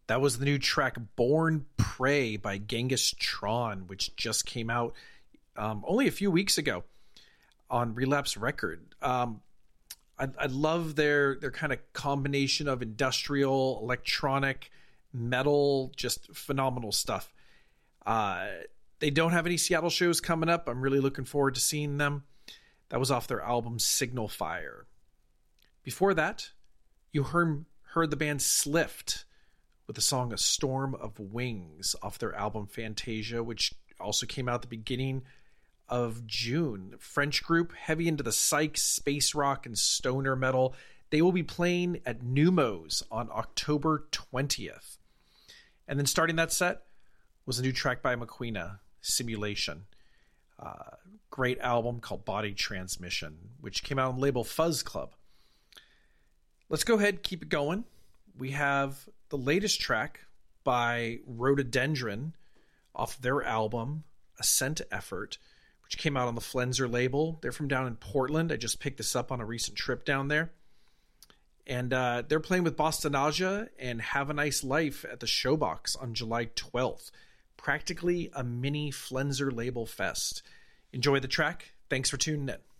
That was the new track Born Prey by Genghis Tron, which just came out only a few weeks ago on Relapse Record. I love their kind of combination of industrial, electronic, metal, just phenomenal stuff. They don't have any Seattle shows coming up. I'm really looking forward to seeing them. That was off their album Signal Fire. Before that, you heard the band Slift with the song A Storm of Wings off their album Fantasia, which also came out at the beginning of June. French group, heavy into the psych, space rock, and stoner metal. They will be playing at Numos on October 20th. And then starting that set was a new track by Maquina, Simulation. Great album called Body Transmission, which came out on the label Fuzz Club. Let's go ahead and keep it going. We have the latest track by Rhododendron off their album Ascent Effort, which came out on the Flenser label. They're from down in Portland. I just picked this up on a recent trip down there. And they're playing with Bostanaja and Have a Nice Life at the Showbox on July 12th. Practically a mini Flenser label fest. Enjoy the track. Thanks for tuning in.